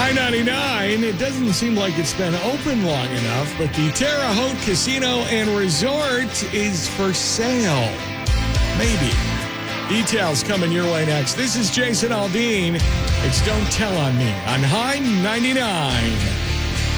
$9.99. It doesn't seem like it's been open long enough, but the Terre Haute Casino and Resort is for sale. Maybe. Details coming your way next. This is Jason Aldean. It's Don't Tell on Me on High 99.